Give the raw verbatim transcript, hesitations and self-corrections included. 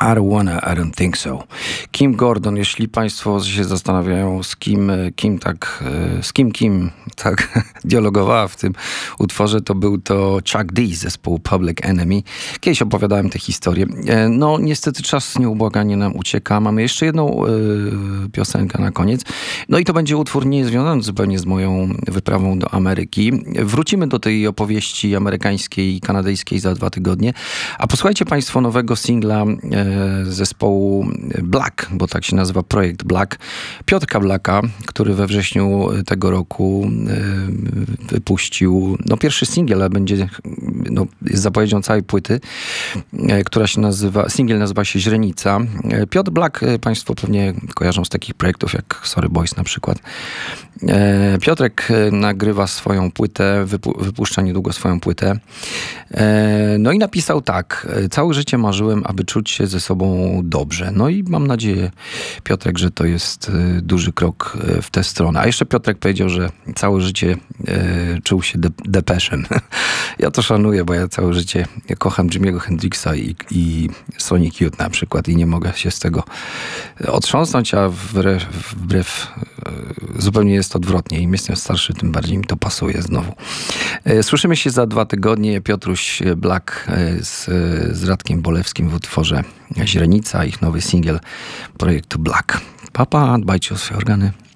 I don't wanna, I don't think so. Kim Gordon, jeśli państwo się zastanawiają, z kim, kim tak, z kim Kim tak dialogowała w tym utworze, to był to Chuck D z zespołu Public Enemy. Kiedyś opowiadałem tę historię. No niestety czas nieubłaganie nam ucieka. Mamy jeszcze jedną y, piosenkę na koniec. No i to będzie utwór niezwiązany zupełnie z moją wyprawą do Ameryki. Wrócimy do tej opowieści amerykańskiej i kanadyjskiej za dwa tygodnie. A posłuchajcie państwo nowego singla y, zespołu Black, bo tak się nazywa projekt Black, Piotrka Blacka, który we wrześniu tego roku wypuścił no, pierwszy singiel, ale będzie no, jest zapowiedzią całej płyty, która się nazywa, singiel nazywa się Źrenica. Piotr Black państwo pewnie kojarzą z takich projektów jak Sorry Boys na przykład. Piotrek nagrywa swoją płytę, wypu- wypuszcza niedługo swoją płytę. No i napisał tak: całe życie marzyłem, aby czuć się ze sobą dobrze. No i mam nadzieję, Piotrek, że to jest duży krok w tę stronę. A jeszcze Piotrek powiedział, że całe życie czuł się de- depeszem. Ja to szanuję, bo ja całe życie kocham Jimmy'ego Hendrixa i, i Sonic Youth na przykład i nie mogę się z tego otrząsnąć, a wbrew, wbrew zupełnie jest odwrotnie. Im jestem starszy, tym bardziej mi to pasuje znowu. Słyszymy się za dwa tygodnie. Piotruś Black z, z Radkiem Bolewskim w utworze Źrenica, ich nowy singiel projektu Black. Papa, dbajcie o swoje organy.